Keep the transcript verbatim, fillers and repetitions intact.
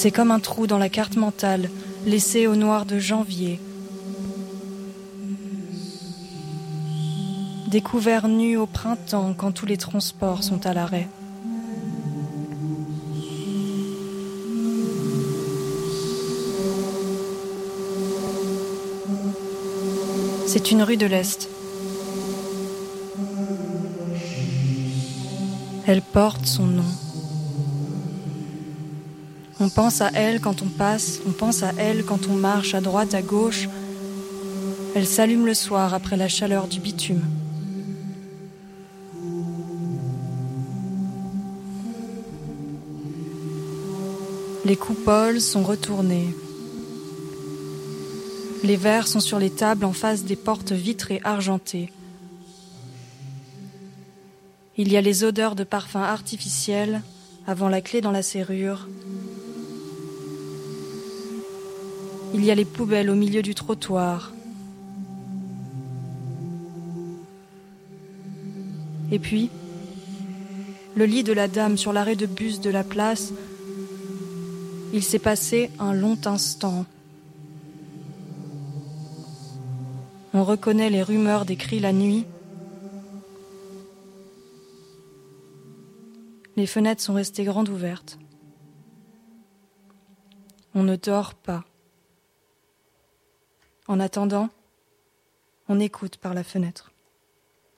C'est comme un trou dans la carte mentale, laissé au noir de janvier. Découvert nu au printemps quand tous les transports sont à l'arrêt. C'est une rue de l'Est. Elle porte son nom. On pense à elle quand on passe, on pense à elle quand on marche à droite, à gauche. Elle s'allume le soir après la chaleur du bitume. Les coupoles sont retournées. Les verres sont sur les tables en face des portes vitrées argentées. Il y a les odeurs de parfums artificiels avant la clé dans la serrure. Il y a les poubelles au milieu du trottoir. Et puis, le lit de la dame sur l'arrêt de bus de la place. Il s'est passé un long instant. On reconnaît les rumeurs des cris la nuit. Les fenêtres sont restées grandes ouvertes. On ne dort pas. En attendant, on écoute par la fenêtre.